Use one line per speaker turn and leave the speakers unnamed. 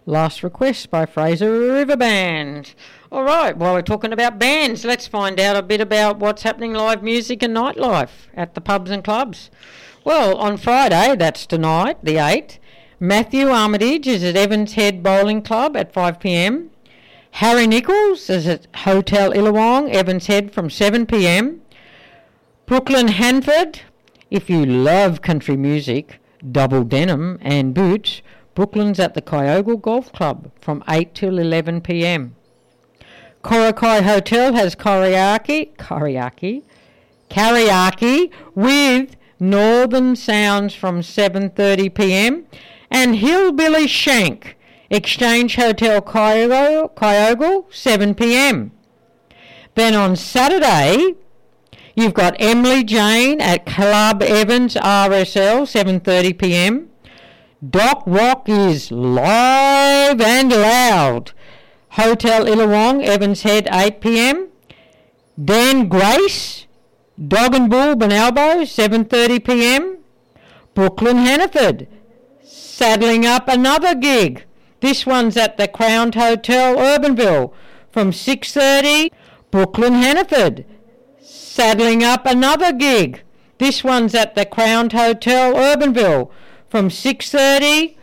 Last Request by Fraser River Band. All right, while we're talking about bands, let's find out a bit about what's happening live music and nightlife at the pubs and clubs. Well, on Friday, that's tonight, the 8th, Matthew Armitage is at Evans Head Bowling Club at 5 p.m. Harry Nichols is at Hotel Illawong, Evans Head from 7 p.m. Brooklyn Hanford, if you love country music, double denim and boots, Brooklyn's at the Kyogle Golf Club from 8 till 11 p.m. Korakai Hotel has karaoke with Northern Sounds from 7:30 p.m. and Hillbilly Shank, Exchange Hotel Kyogle, 7 p.m. Then on Saturday, you've got Emily Jane at Club Evans RSL, 7:30 p.m. Doc Rock is live and loud. Hotel Illawong, Evans Head, 8 p.m. Dan Grace, Dog and Bull, Benalbo, 7:30 p.m. Brooklyn Hannaford, saddling up another gig. This one's at the Crown Hotel, Urbanville, from 6:30. Brooklyn Hannaford, saddling up another gig. This one's at the Crown Hotel, Urbanville, from 6:30.